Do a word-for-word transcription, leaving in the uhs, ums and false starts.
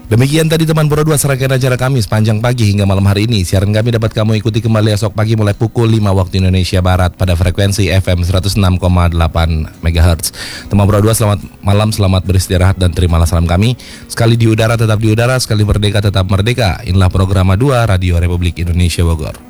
Demikian tadi teman Pro dua serangkaian acara kami sepanjang pagi hingga malam hari ini. Siaran kami dapat kamu ikuti kembali esok pagi mulai pukul lima waktu Indonesia Barat pada frekuensi F M seratus enam koma delapan megahertz. Teman Pro dua selamat malam, selamat beristirahat dan terimalah salam kami. Sekali di udara tetap di udara, sekali merdeka tetap merdeka. Inilah program dua Radio Republik Indonesia Bogor.